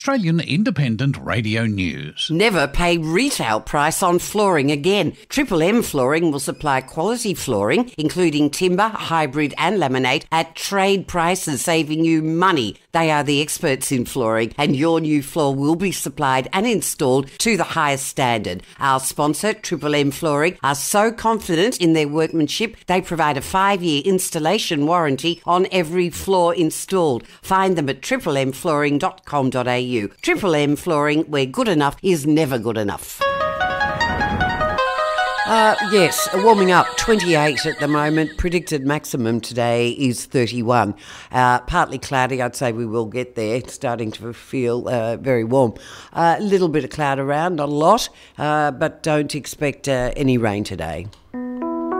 Australian Independent Radio News. Never pay retail price on flooring again. Triple M Flooring will supply quality flooring, including timber, hybrid and laminate, at trade prices, saving you money. They are the experts in flooring, and your new floor will be supplied and installed to the highest standard. Our sponsor, Triple M Flooring, are so confident in their workmanship, they provide a 5-year installation warranty on every floor installed. Find them at triplemmflooring.com.au. Triple M Flooring, where good enough is never good enough. Yes, warming up, 28 at the moment. Predicted maximum today is 31. Partly cloudy, I'd say we will get there. It's starting to feel very warm. A little bit of cloud around, not a lot, but don't expect any rain today.